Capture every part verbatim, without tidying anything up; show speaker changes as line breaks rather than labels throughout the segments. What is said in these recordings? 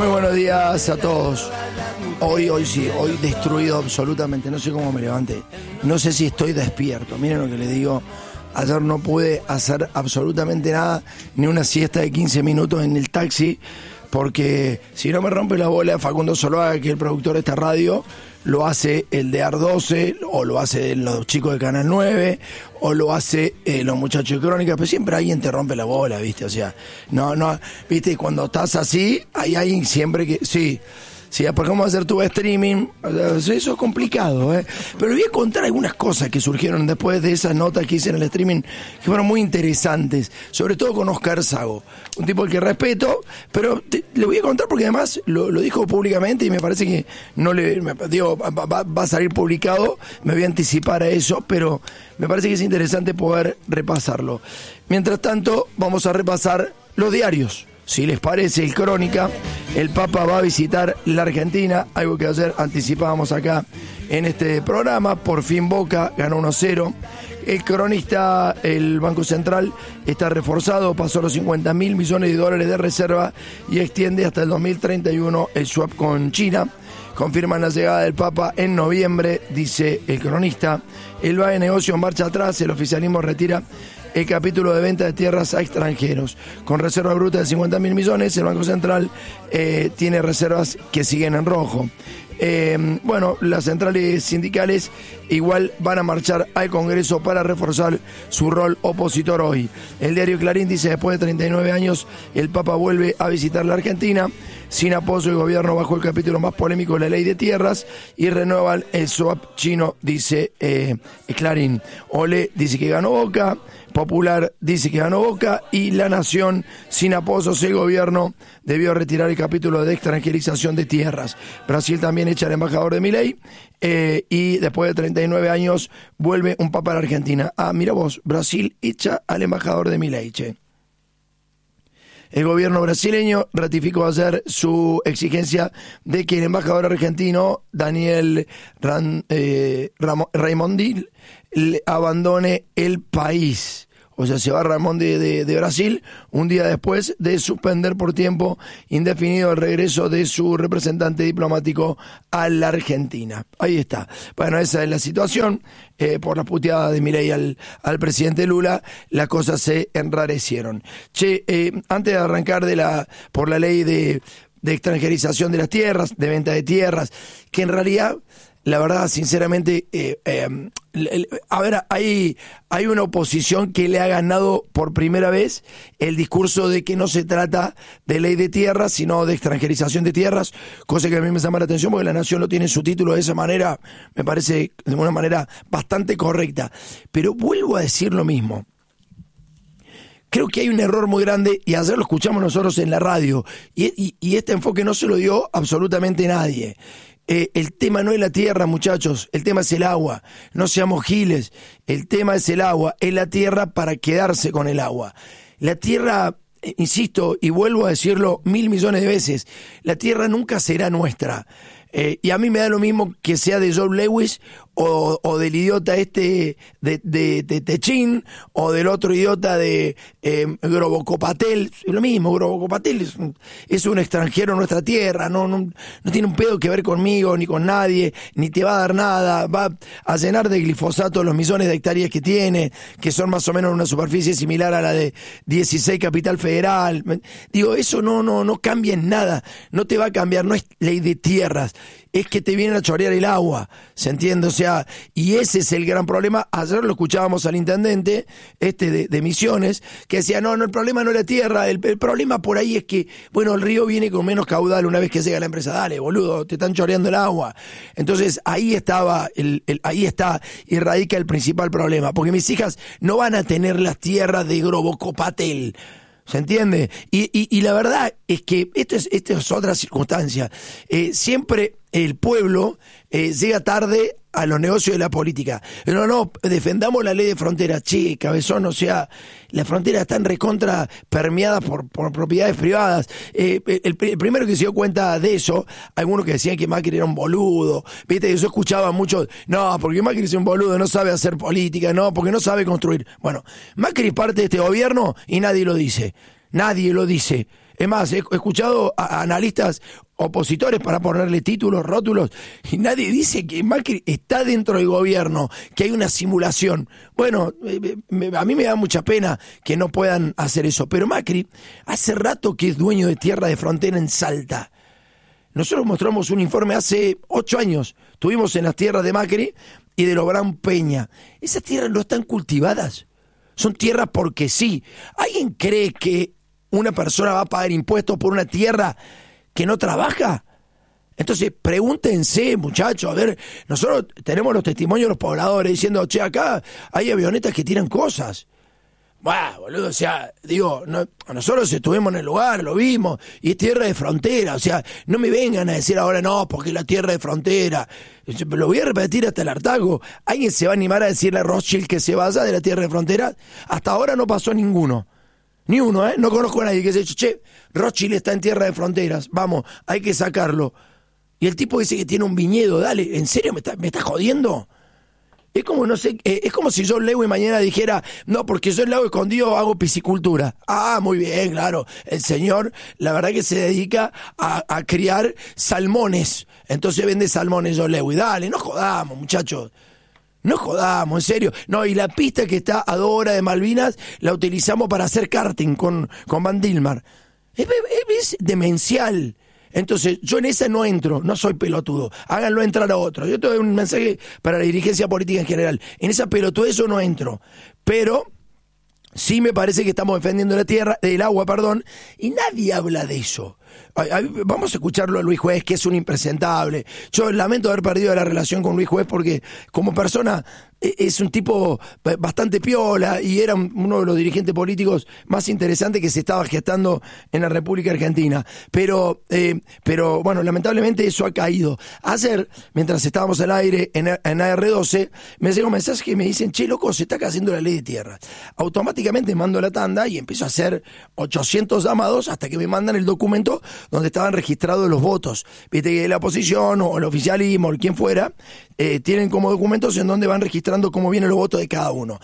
Muy buenos días a todos. Hoy, hoy sí, hoy destruido absolutamente. No sé cómo me levanté. No sé si estoy despierto. Miren lo que les digo. Ayer no pude hacer absolutamente nada, ni una siesta de quince minutos en el taxi, porque si no me rompe la bola Facundo Zuluaga, que es el productor de esta radio, lo hace el de A R doce, o lo hace los chicos de Canal nueve, o lo hace eh, los muchachos de Crónica, pero siempre alguien te rompe la bola, ¿viste? O sea, no, no, ¿viste? Cuando estás así, hay alguien siempre que, sí, sí, después cómo hacer tu streaming, eso es complicado, ¿eh? Pero voy a contar algunas cosas que surgieron después de esas notas que hice en el streaming, que fueron muy interesantes, sobre todo con Oscar Sago, un tipo al que respeto, pero te, le voy a contar porque además lo, lo dijo públicamente y me parece que no le, me, digo, va, va a salir publicado, me voy a anticipar a eso, pero me parece que es interesante poder repasarlo. Mientras tanto, vamos a repasar los diarios. Si les parece, el Crónica, el Papa va a visitar la Argentina, algo que ayer anticipábamos acá en este programa. Por fin Boca ganó uno cero. El Cronista, el Banco Central está reforzado, pasó los cincuenta mil millones de dólares de reserva y extiende hasta el dos mil treinta y uno el swap con China. Confirman la llegada del Papa en noviembre, dice el Cronista. El B A E negocio en marcha atrás, el oficialismo retira el capítulo de venta de tierras a extranjeros. Con reserva bruta de cincuenta mil millones, el Banco Central eh, tiene reservas que siguen en rojo. Eh, bueno, las centrales sindicales igual van a marchar al Congreso para reforzar su rol opositor hoy. El diario Clarín dice, después de treinta y nueve años, el Papa vuelve a visitar la Argentina. Sin apoyo, el gobierno bajó el capítulo más polémico de la ley de tierras y renuevan el swap chino, dice eh, Clarín. Ole dice que ganó Boca, Popular dice que ganó Boca y La Nación, sin apoyos, el gobierno debió retirar el capítulo de extranjerización de tierras. Brasil también echa al embajador de Milei eh, y después de treinta y nueve años vuelve un papa a la Argentina. Ah, mira vos, Brasil echa al embajador de Milei, che. El gobierno brasileño ratificó ayer su exigencia de que el embajador argentino, Daniel Ran, eh, Ramo, Raimondi, abandone el país. O sea, se va Ramón de, de, de Brasil un día después de suspender por tiempo indefinido el regreso de su representante diplomático a la Argentina. Ahí está. Bueno, esa es la situación. Eh, por la puteada de Milei al, al presidente Lula, las cosas se enrarecieron. Che, eh, antes de arrancar de la por la ley de, de extranjerización de las tierras, de venta de tierras, que en realidad... La verdad, sinceramente, eh, eh, a ver, hay, hay una oposición que le ha ganado por primera vez el discurso de que no se trata de ley de tierras, sino de extranjerización de tierras, cosa que a mí me llama la atención porque La Nación lo tiene en su título de esa manera, me parece de una manera bastante correcta. Pero vuelvo a decir lo mismo. Creo que hay un error muy grande, y ayer lo escuchamos nosotros en la radio, y, y, y este enfoque no se lo dio absolutamente nadie. Eh, el tema no es la tierra, muchachos, el tema es el agua. No seamos giles, el tema es el agua, es la tierra para quedarse con el agua. La tierra, eh, insisto, y vuelvo a decirlo mil millones de veces, la tierra nunca será nuestra. Eh, y a mí me da lo mismo que sea de Joe Lewis o, o del idiota este de, de, de Techín o del otro idiota de eh, Groboco Patel. Es lo mismo, Groboco Patel es un, es un extranjero en nuestra tierra, no, no, no tiene un pedo que ver conmigo ni con nadie, ni te va a dar nada, va a llenar de glifosato los millones de hectáreas que tiene, que son más o menos una superficie similar a la de dieciséis Capital Federal. Digo, eso no, no, no cambia en nada, no te va a cambiar, no es ley de tierras. Es que te vienen a chorear el agua, ¿se entiende? O sea, y ese es el gran problema. Ayer lo escuchábamos al intendente este de, de Misiones, que decía, no, no, el problema no es la tierra, el, el problema por ahí es que, bueno, el río viene con menos caudal una vez que llega la empresa. Dale, boludo, te están choreando el agua. Entonces, ahí estaba, el, el, ahí está y radica el principal problema, porque mis hijas no van a tener las tierras de Grobocopatel. ¿Se entiende? Y, y, y la verdad es que esta es, esta es otra circunstancia. Eh, siempre el pueblo eh, llega tarde a los negocios de la política. No, no, defendamos la ley de frontera. Che, cabezón, o sea, las fronteras están recontra permeadas por, por propiedades privadas. Eh, el, el primero que se dio cuenta de eso, algunos que decían que Macri era un boludo, viste, yo escuchaba mucho, no, porque Macri es un boludo, no sabe hacer política, no, porque no sabe construir. Bueno, Macri es parte de este gobierno y nadie lo dice. Nadie lo dice. Es más, he escuchado a analistas opositores para ponerle títulos, rótulos, y nadie dice que Macri está dentro del gobierno, que hay una simulación. Bueno, a mí me da mucha pena que no puedan hacer eso, pero Macri hace rato que es dueño de tierra de frontera en Salta. Nosotros mostramos un informe hace ocho años, tuvimos en las tierras de Macri y de Lográn Peña. Esas tierras no están cultivadas, son tierras porque sí. ¿Alguien cree que una persona va a pagar impuestos por una tierra que no trabaja? Entonces, pregúntense, muchachos, a ver, nosotros tenemos los testimonios de los pobladores diciendo, che, acá hay avionetas que tiran cosas. Bueno, boludo, o sea, digo, no, nosotros estuvimos en el lugar, lo vimos, y es tierra de frontera, o sea, no me vengan a decir ahora no, porque es la tierra de frontera. Lo voy a repetir hasta el hartazgo. ¿Alguien se va a animar a decirle a Rothschild que se vaya de la tierra de frontera? Hasta ahora no pasó ninguno. Ni uno, ¿eh? No conozco a nadie que se haya dicho, che, Rothschild está en tierra de fronteras, vamos, hay que sacarlo. Y el tipo dice que tiene un viñedo, dale, ¿en serio me está, me está jodiendo? Es como, no sé, eh, es como si John Lewis mañana dijera, no, porque yo en Lago Escondido hago piscicultura. Ah, muy bien, claro. El señor, la verdad que se dedica a, a criar salmones. Entonces vende salmones John Lewis. Dale, no jodamos, muchachos. No jodamos, en serio. No, y la pista que está a dos horas de Malvinas la utilizamos para hacer karting con, con Van Dilmar. Es, es, es demencial. Entonces, yo en esa no entro, no soy pelotudo. Háganlo entrar a otro. Yo te doy un mensaje para la dirigencia política en general. En esa pelotudez yo no entro. Pero sí me parece que estamos defendiendo la tierra, el agua, perdón, y nadie habla de eso. Vamos a escucharlo a Luis Juez, que es un impresentable. Yo lamento haber perdido la relación con Luis Juez porque como persona es un tipo bastante piola y era uno de los dirigentes políticos más interesantes que se estaba gestando en la República Argentina. Pero, eh, pero bueno, lamentablemente eso ha caído. Ayer, mientras estábamos al aire en, en A R doce, me llegó un mensaje que me dicen, che, loco, se está cayendo la ley de tierra. Automáticamente mando la tanda y empiezo a hacer ochocientos llamados hasta que me mandan el documento donde estaban registrados los votos. Viste que la oposición o el oficialismo o quien fuera, eh, tienen como documentos en donde van registrando cómo vienen los votos de cada uno.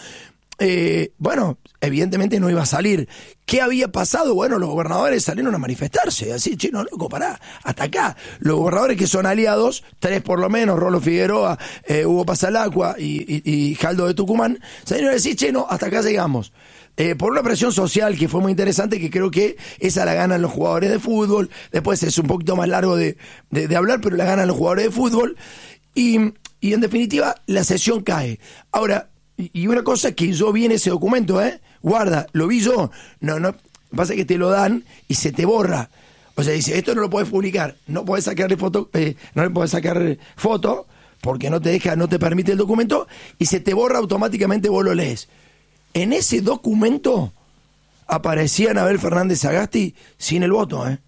Eh, bueno, evidentemente no iba a salir. ¿Qué había pasado? Bueno, los gobernadores salieron a manifestarse, así, che, no, loco, pará, hasta acá. Los gobernadores que son aliados, tres por lo menos, Rolo Figueroa, eh, Hugo Pasalacqua y, y, y Jaldo de Tucumán, salieron a decir, che, no, hasta acá llegamos. Eh, por una presión social que fue muy interesante, que creo que esa la ganan los jugadores de fútbol. Después es un poquito más largo de, de, de hablar, pero la ganan los jugadores de fútbol. Y, y en definitiva, la sesión cae. Ahora, y una cosa que yo vi en ese documento, ¿eh? Guarda, lo vi yo. No, no, pasa que te lo dan y se te borra. O sea, dice, esto no lo puedes publicar, no puedes sacarle foto, eh, no le puedes sacar foto, porque no te deja, no te permite el documento, y se te borra automáticamente, vos lo lees. En ese documento aparecía Anabel Fernández Sagasti sin el voto, ¿eh?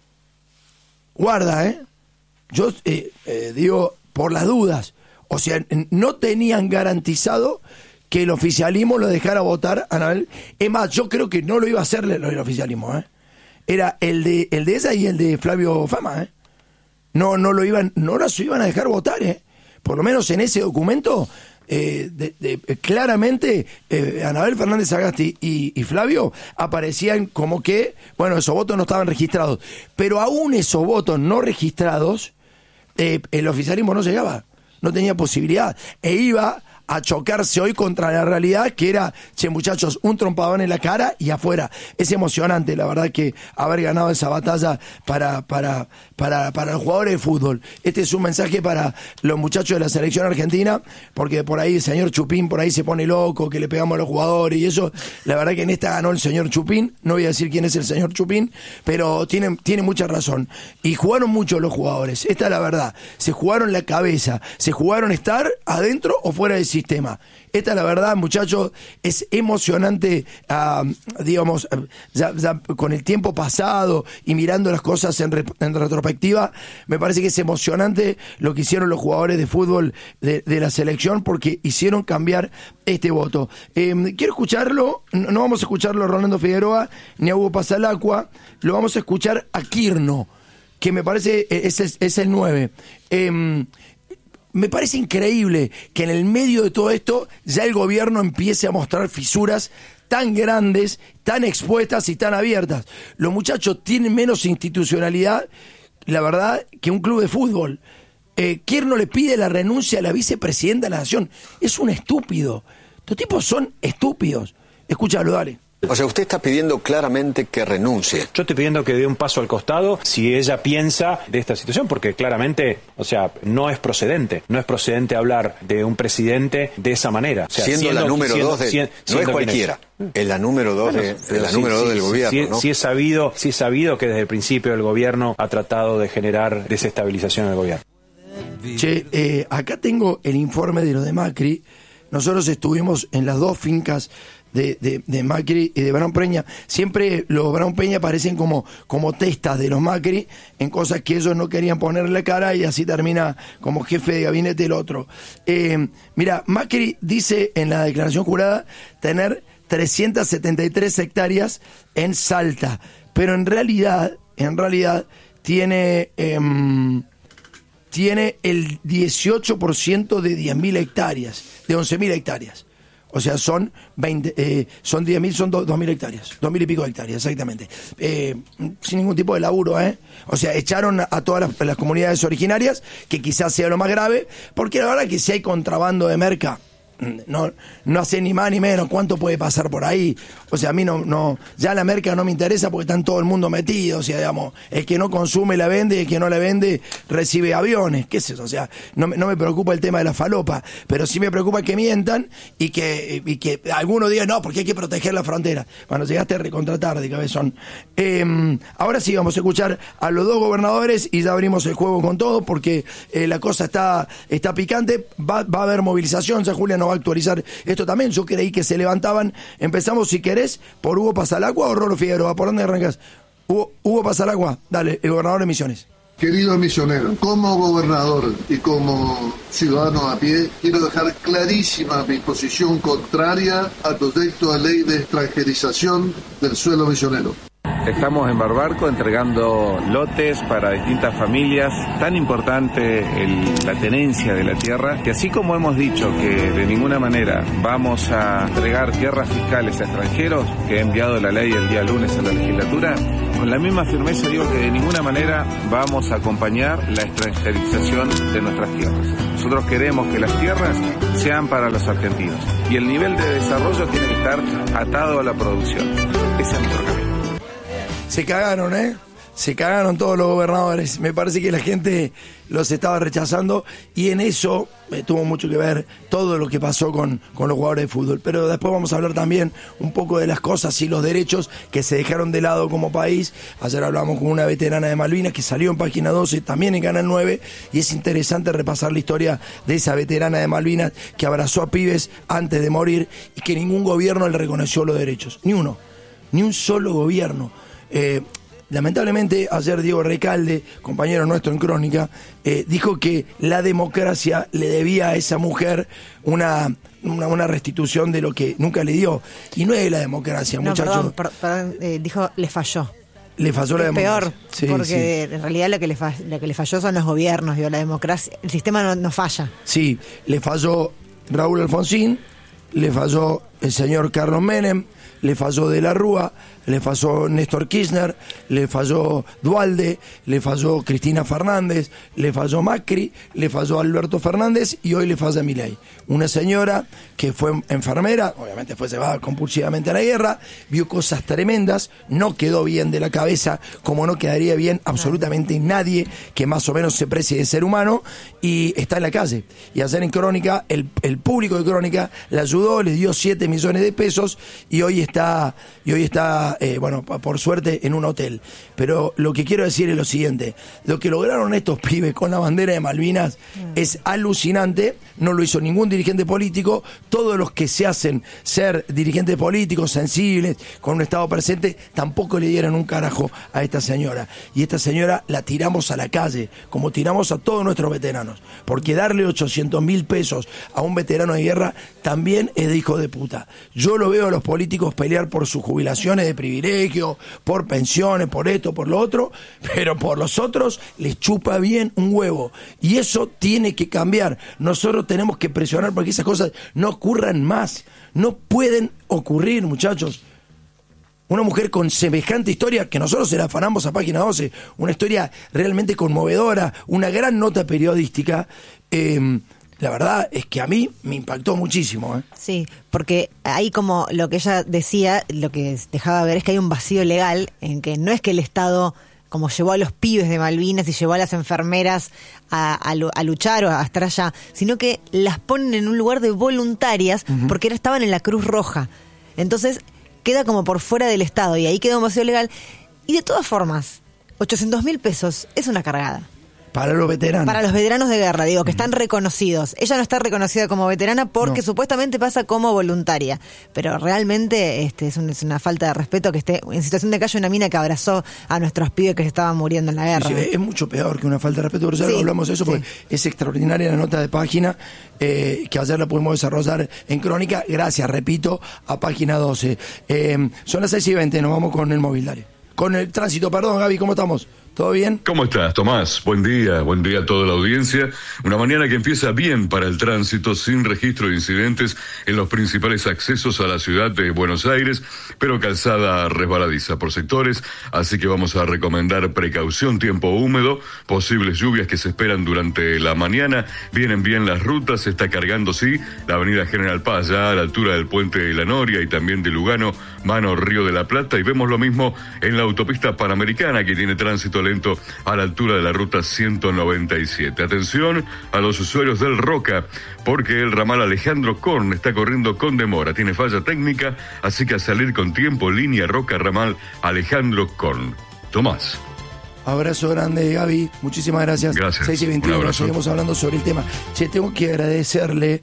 Guarda, ¿eh? Yo eh, eh, digo, por las dudas. O sea, no tenían garantizado que el oficialismo lo dejara votar a Anabel. Es más, yo creo que no lo iba a hacer el, el oficialismo, ¿eh? Era el de el de esa y el de Flavio Fama, ¿eh? No, no lo iban, no las iban a dejar votar, ¿eh? Por lo menos en ese documento, eh, de, de, claramente, eh, Anabel Fernández Sagasti y, y Flavio aparecían como que, bueno, esos votos no estaban registrados. Pero aún esos votos no registrados, eh, el oficialismo no llegaba. No tenía posibilidad, e iba a chocarse hoy contra la realidad que era, che, muchachos, un trompadón en la cara y afuera. Es emocionante, la verdad, que haber ganado esa batalla para, para, para, para los jugadores de fútbol. Este es un mensaje para los muchachos de la selección argentina, porque por ahí el señor Chupín por ahí se pone loco, que le pegamos a los jugadores y eso. La verdad que en esta ganó el señor Chupín, no voy a decir quién es el señor Chupín, pero tiene, tiene mucha razón. Y jugaron mucho los jugadores, esta es la verdad. Se jugaron la cabeza, se jugaron estar adentro o fuera del sistema. Esta es la verdad, muchachos, es emocionante, uh, digamos, ya, ya con el tiempo pasado y mirando las cosas en, re, en retrospectiva, me parece que es emocionante lo que hicieron los jugadores de fútbol de, de la selección, porque hicieron cambiar este voto. Eh, quiero escucharlo, no, no vamos a escucharlo a Rolando Figueroa ni a Hugo Pasalacqua, lo vamos a escuchar a Quirno, que me parece es, es, es el nueve. Eh, Me parece increíble que en el medio de todo esto ya el gobierno empiece a mostrar fisuras tan grandes, tan expuestas y tan abiertas. Los muchachos tienen menos institucionalidad, la verdad, que un club de fútbol. Eh, Kirchner le pide la renuncia a la vicepresidenta de la Nación. Es un estúpido. Estos tipos son estúpidos. Escúchalo, dale.
O sea, usted está pidiendo claramente que renuncie.
Yo estoy pidiendo que dé un paso al costado si ella piensa de esta situación, porque claramente, o sea, no es procedente. No es procedente hablar de un presidente de esa manera. O sea,
siendo, siendo la número siendo, dos de... Siendo, no es cualquiera. Es. Es la número dos, bueno, de, de la sí, número sí, dos del sí, gobierno,
sí,
¿no?
Sí es sabido, sí es sabido que desde el principio el gobierno ha tratado de generar desestabilización del gobierno.
Che, eh, acá tengo el informe de lo de Macri. Nosotros estuvimos en las dos fincas de, de, de Macri y de Brown Peña. Siempre los Brown Peña parecen como, como testas de los Macri en cosas que ellos no querían ponerle cara, y así termina como jefe de gabinete el otro. Eh, mira, Macri dice en la declaración jurada tener trescientas setenta y tres hectáreas en Salta, pero en realidad, en realidad tiene... Eh, tiene el dieciocho por ciento de diez mil hectáreas, de once mil hectáreas. O sea, son veinte, eh, son diez mil, son dos mil hectáreas, dos mil y pico de hectáreas, exactamente. Eh, sin ningún tipo de laburo, ¿eh? O sea, echaron a todas las, las comunidades originarias, que quizás sea lo más grave, porque la verdad que si hay contrabando de merca, no, no hace ni más ni menos cuánto puede pasar por ahí. O sea, a mí no, no, ya la merca no me interesa porque está en todo el mundo metido. O sea, digamos, el que no consume la vende, y el que no la vende recibe aviones. ¿Qué es eso? O sea, no, no me preocupa el tema de la falopa, pero sí me preocupa que mientan y que, y que algunos digan, no, porque hay que proteger la frontera. Bueno, llegaste a recontratar de cabezón. Eh, ahora sí vamos a escuchar a los dos gobernadores y ya abrimos el juego con todo, porque eh, la cosa está, está picante. Va, va a haber movilización, ya Julia nos va a actualizar esto también. Yo creí que se levantaban. Empezamos, si querés, por Hugo Pasalacua o Rolo Figueroa. ¿Por dónde arrancas? Hugo, Hugo Pasalacua, dale, el gobernador de Misiones.
Querido misionero, como gobernador y como ciudadano a pie, quiero dejar clarísima mi posición contraria al proyecto de ley de extranjerización del suelo misionero.
Estamos en Barbarco entregando lotes para distintas familias. Tan importante el, la tenencia de la tierra, que así como hemos dicho que de ninguna manera vamos a entregar tierras fiscales a extranjeros, que he enviado la ley el día lunes a la legislatura, con la misma firmeza digo que de ninguna manera vamos a acompañar la extranjerización de nuestras tierras. Nosotros queremos que las tierras sean para los argentinos y el nivel de desarrollo tiene que estar atado a la producción. Ese es nuestro camino.
Se cagaron, ¿eh? Se cagaron todos los gobernadores. Me parece que la gente los estaba rechazando, y en eso eh, tuvo mucho que ver todo lo que pasó con, con los jugadores de fútbol. Pero después vamos a hablar también un poco de las cosas y los derechos que se dejaron de lado como país. Ayer hablamos con una veterana de Malvinas que salió en Página doce, también en Canal nueve, y es interesante repasar la historia de esa veterana de Malvinas que abrazó a pibes antes de morir y que ningún gobierno le reconoció los derechos. Ni uno. Ni un solo gobierno. Eh, lamentablemente ayer Diego Recalde, compañero nuestro en Crónica, eh, dijo que la democracia le debía a esa mujer una, una, una restitución de lo que nunca le dio, y no es la democracia, no, muchachos.
Perdón, per, perdón eh, dijo le falló.
Le falló la
es
democracia.
Peor,
sí,
porque
sí.
En realidad lo que le fa, lo que le falló son los gobiernos, digo, la democracia, el sistema no, no falla.
Sí, le falló Raúl Alfonsín, le falló el señor Carlos Menem, le falló De la Rúa, le falló Néstor Kirchner, le falló Duhalde, le falló Cristina Fernández, le falló Macri, le falló Alberto Fernández, y hoy le falla Milei. Una señora que fue enfermera, obviamente fue llevada compulsivamente a la guerra, vio cosas tremendas, no quedó bien de la cabeza, como no quedaría bien absolutamente nadie que más o menos se precie de ser humano, y está en la calle. Y ayer en Crónica, el, el público de Crónica la ayudó, le dio siete millones de pesos, y hoy está, y hoy está Eh, bueno, por suerte en un hotel. Pero lo que quiero decir es lo siguiente: lo que lograron estos pibes con la bandera de Malvinas mm. es alucinante. No lo hizo ningún dirigente político. Todos los que se hacen ser dirigentes políticos sensibles, con un estado presente, tampoco le dieron un carajo a esta señora. Y esta señora la tiramos a la calle, como tiramos a todos nuestros veteranos, porque darle ochocientos mil pesos a un veterano de guerra también es de hijo de puta. Yo lo veo a los políticos pelear por sus jubilaciones de privilegio, por pensiones, por esto, por lo otro, pero por los otros les chupa bien un huevo, y eso tiene que cambiar. Nosotros tenemos que presionar para que esas cosas no ocurran más, no pueden ocurrir, muchachos. Una mujer con semejante historia, que nosotros se la afanamos a Página doce, una historia realmente conmovedora, una gran nota periodística, eh, la verdad es que a mí me impactó muchísimo. ¿eh?
Sí, porque ahí como lo que ella decía, lo que dejaba ver es que hay un vacío legal en que no es que el Estado como llevó a los pibes de Malvinas y llevó a las enfermeras a, a, a luchar o a estar allá, sino que las ponen en un lugar de voluntarias uh-huh. porque estaban en la Cruz Roja. Entonces queda como por fuera del Estado y ahí queda un vacío legal. Y de todas formas, ochocientos mil pesos es una cargada.
Para los veteranos.
Para los veteranos de guerra, digo, que están reconocidos. Ella no está reconocida como veterana porque no. supuestamente pasa como voluntaria. Pero realmente este, es, un, es una falta de respeto que esté en situación de calle una mina que abrazó a nuestros pibes que se estaban muriendo en la guerra.
Sí, sí, es mucho peor que una falta de respeto, pero ya sí, hablamos de eso porque sí. es extraordinaria la nota de Página, eh, que ayer la pudimos desarrollar en Crónica, gracias, repito, a Página doce. Eh, son las seis y veinte, nos vamos con el móvil, dale. Con el tránsito, perdón, Gaby, ¿cómo estamos? ¿Todo bien?
¿Cómo estás, Tomás? Buen día, buen día a toda la audiencia. Una mañana que empieza bien para el tránsito, sin registro de incidentes en los principales accesos a la ciudad de Buenos Aires, pero calzada resbaladiza por sectores, así que vamos a recomendar precaución, tiempo húmedo, posibles lluvias que se esperan durante la mañana. Vienen bien las rutas, se está cargando, sí, la avenida General Paz, ya a la altura del puente de la Noria y también de Lugano, mano Río de la Plata, y vemos lo mismo en la autopista Panamericana, que tiene tránsito lento a la altura de la ruta ciento noventa y siete. Atención a los usuarios del Roca, porque el ramal Alejandro Korn está corriendo con demora, tiene falla técnica, así que a salir con tiempo, línea Roca ramal Alejandro Korn. Tomás.
Abrazo grande, Gaby, muchísimas gracias.
Gracias.
seis y veintiuno, seguimos hablando sobre el tema. Che, tengo que agradecerle,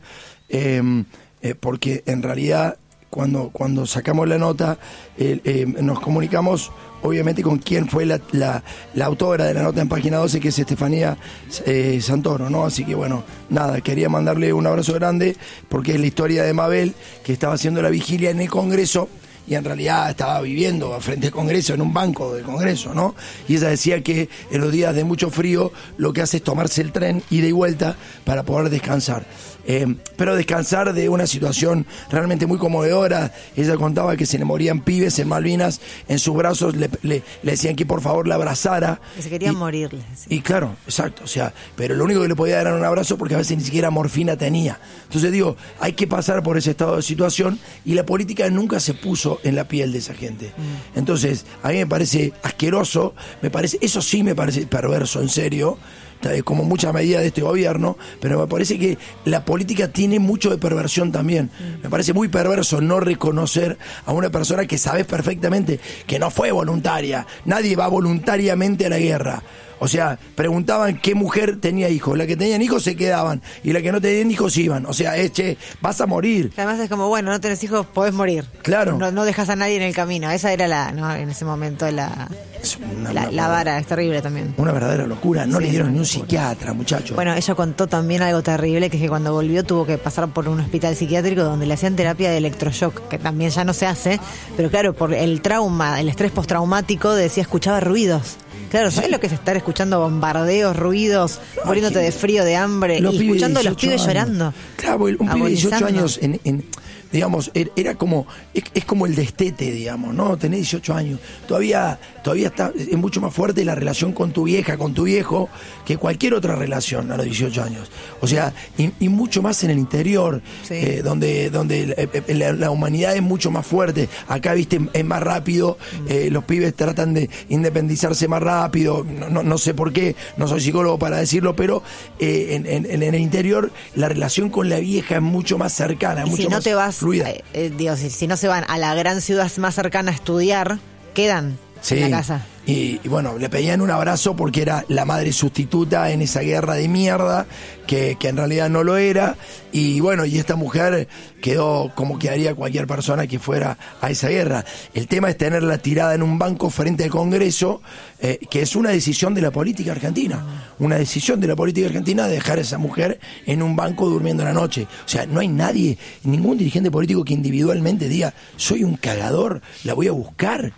eh, eh, porque en realidad cuando, cuando sacamos la nota, eh, eh, nos comunicamos obviamente con quién fue la, la, la autora de la nota en Página doce, que es Estefanía eh, Santoro, ¿no? Así que bueno, nada, quería mandarle un abrazo grande, porque es la historia de Mabel, que estaba haciendo la vigilia en el Congreso, y en realidad estaba viviendo frente al Congreso, en un banco del Congreso, ¿no? Y ella decía que en los días de mucho frío lo que hace es tomarse el tren ida y vuelta para poder descansar. Eh, pero descansar de una situación realmente muy conmovedora. Ella contaba que se le morían pibes en Malvinas, en sus brazos le, le, le decían que por favor la abrazara.
Que se querían
y,
morirle. Sí.
Y claro, exacto, o sea, pero lo único que le podía dar era un abrazo, porque a veces ni siquiera morfina tenía. Entonces digo, hay que pasar por ese estado de situación, y la política nunca se puso en la piel de esa gente. Mm. Entonces, a mí me parece asqueroso, me parece, eso sí me parece perverso, en serio, como mucha medida de este gobierno, pero me parece que la política tiene mucho de perversión también. Me parece muy perverso no reconocer a una persona que sabes perfectamente que no fue voluntaria. Nadie va voluntariamente a la guerra. O sea, preguntaban qué mujer tenía hijos. La que tenían hijos se quedaban, y la que no tenían hijos iban. O sea, es, che, vas a morir.
Además es como, bueno, no tenés hijos, podés morir.
Claro.
No, no dejas a nadie en el camino. Esa era la, ¿no? En ese momento la, una, la, una, la vara. Es terrible también.
Una verdadera locura. No
sí,
le dieron ni un psiquiatra, muchacho.
Bueno, ella contó también algo terrible, que es que cuando volvió tuvo que pasar por un hospital psiquiátrico donde le hacían terapia de electroshock, que también ya no se hace, pero claro, por el trauma, el estrés postraumático, decía, escuchaba ruidos. Claro, ¿sabes sí. lo que es estar escuchando bombardeos, ruidos, no, muriéndote de frío, de hambre, y escuchando a los pibes años. llorando?
Claro, un pibe de dieciocho años, en, en, digamos, era como, es, es como el destete, digamos, ¿no? Tenés dieciocho años, todavía, todavía está, es mucho más fuerte la relación con tu vieja, con tu viejo, que cualquier otra relación a los dieciocho años. O sea, y, y mucho más en el interior, sí. eh, donde, donde eh, la, la humanidad es mucho más fuerte. Acá, viste, es más rápido, eh, los pibes tratan de independizarse más rápido, no, no, no sé por qué, no soy psicólogo para decirlo, pero eh, en, en, en el interior la relación con la vieja es mucho más cercana,
y
mucho
si no
más
te vas,
fluida.
Eh, eh, digo, si, si no se van a la gran ciudad más cercana a estudiar, quedan
sí.
en la casa.
Y, y bueno, le pedían un abrazo porque era la madre sustituta en esa guerra de mierda, que, que en realidad no lo era. Y bueno, y esta mujer quedó como quedaría cualquier persona que fuera a esa guerra. El tema es tenerla tirada en un banco frente al Congreso, eh, que es una decisión de la política argentina. Una decisión de la política argentina de dejar a esa mujer en un banco durmiendo la noche. O sea, no hay nadie, ningún dirigente político que individualmente diga, soy un cagador, la voy a buscar.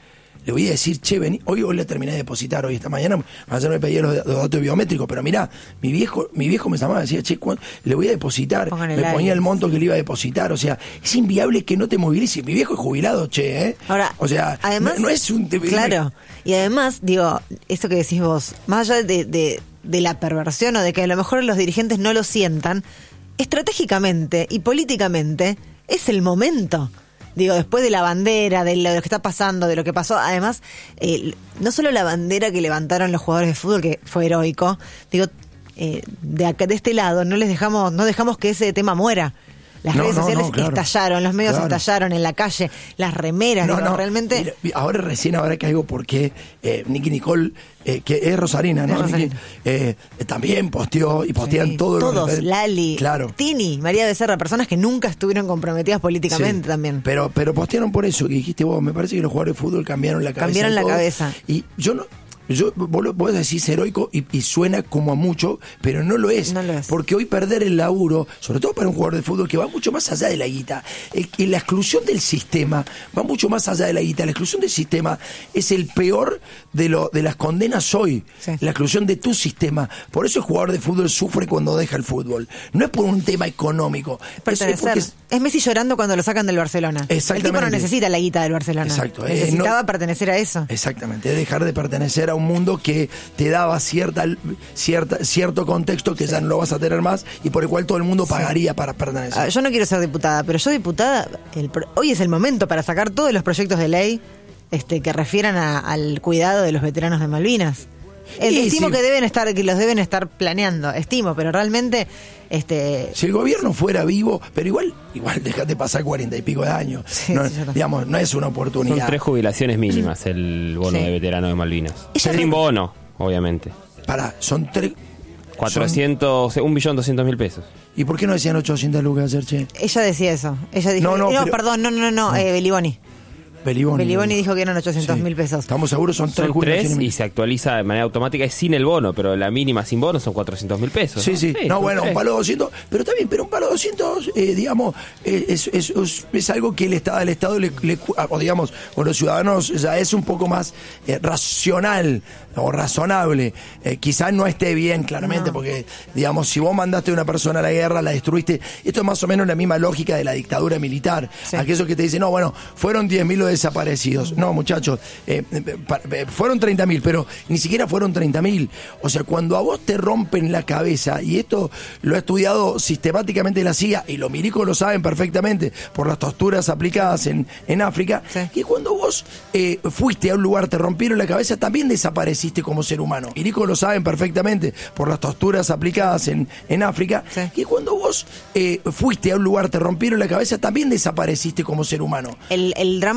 le voy a decir, che, vení, hoy, hoy le terminé de depositar, hoy esta mañana, ayer me pedí los, los datos biométricos, pero mirá, mi viejo, mi viejo me llamaba y decía, che, le voy a depositar, me ponía aire. El monto que le iba a depositar, o sea, es inviable que no te movilices. Mi viejo es jubilado, che, ¿eh?
Ahora,
o sea,
además,
no, no es un...
Claro, y además, digo, esto que decís vos, más allá de, de, de la perversión o de que a lo mejor los dirigentes no lo sientan, estratégicamente y políticamente es el momento. Digo, después de la bandera, de lo que está pasando, de lo que pasó, además, eh, no solo la bandera que levantaron los jugadores de fútbol, que fue heroico, digo, eh, de acá, de este lado, no les dejamos, no dejamos que ese tema muera. Las
no,
redes
no,
sociales
no, claro,
estallaron, los medios
claro.
estallaron en la calle, las remeras,
no,
digo,
no,
realmente...
Mira, ahora recién, ahora caigo porque eh, Nicky Nicole, eh, que es rosarina, ¿no?
Es rosarina.
Nicky, eh, también posteó y postean sí. todo.
Todos,
los...
Lali,
claro.
Tini, María Becerra, personas que nunca estuvieron comprometidas políticamente sí, también.
Pero, pero postearon por eso, que dijiste vos, me parece que los jugadores de fútbol cambiaron la cabeza.
Cambiaron la
todo,
cabeza.
Y yo no... Yo, vos, vos decís heroico y, y suena como a mucho, pero no lo es.
No lo es.
Porque hoy perder el laburo, sobre todo para un jugador de fútbol que va mucho más allá de la guita, el, que la exclusión del sistema va mucho más allá de la guita. La exclusión del sistema es el peor de, lo, de las condenas hoy. Sí. La exclusión de tu sistema. Por eso el jugador de fútbol sufre cuando deja el fútbol. No es por un tema económico.
Pertenecer. Es, es Messi llorando cuando lo sacan del Barcelona.
Exactamente.
El tipo no necesita la guita del Barcelona.
Exacto.
Necesitaba
eh, no,
pertenecer a eso.
Exactamente. Es dejar de pertenecer a un mundo que te daba cierta, cierta cierto contexto que sí. ya no lo vas a tener más y por el cual todo el mundo pagaría sí. para pertenecer.
Yo no quiero ser diputada, pero yo diputada, el, hoy es el momento para sacar todos los proyectos de ley este, que refieran a, al cuidado de los veteranos de Malvinas. El, estimo sí. que deben estar, que los deben estar planeando, estimo, pero realmente este
si el gobierno fuera vivo, pero igual, igual déjate pasar cuarenta y pico de años. Sí, no, sí, digamos, no es una oportunidad.
Son tres jubilaciones mínimas el bono sí. de veterano de Malvinas. Sin bono, obviamente.
Pará, son tres.
cuatrocientos, un billón doscientos mil pesos.
¿Y por qué no decían ochocientos lucas, Serche?
Ella decía eso. Ella dijo,
no, no,
no
pero,
perdón, no, no, no, no. Eh, Beliboni.
Beliboni.
Beliboni dijo que eran ochocientos mil sí. pesos.
Estamos seguros, son tres,
son tres y se actualiza de manera automática, es sin el bono, pero la mínima sin bono son cuatrocientos mil pesos.
Sí,
¿no?
sí.
sí
no, bueno,
tres.
un palo doscientos, pero también, pero un palo doscientos, eh, digamos, eh, es, es, es, es algo que el Estado, el Estado le, le, o digamos, o los ciudadanos ya es un poco más eh, racional o razonable. Eh, quizás no esté bien, claramente, no. porque, digamos, si vos mandaste a una persona a la guerra, la destruiste, esto es más o menos la misma lógica de la dictadura militar. Sí. Aquellos que te dicen, no, bueno, fueron diez mil los desaparecidos. No, muchachos, eh, eh, fueron treinta mil, pero ni siquiera fueron treinta mil. O sea, cuando a vos te rompen la cabeza, y esto lo ha estudiado sistemáticamente la C I A, y los milicos lo saben perfectamente por las torturas aplicadas en, en África, sí. que cuando vos eh, fuiste a un lugar, te rompieron la cabeza, también desapareciste como ser humano. Los milicos lo saben perfectamente por las torturas aplicadas en, en África, sí. que cuando vos eh, fuiste a un lugar, te rompieron la cabeza, también desapareciste como ser humano.
El, el drama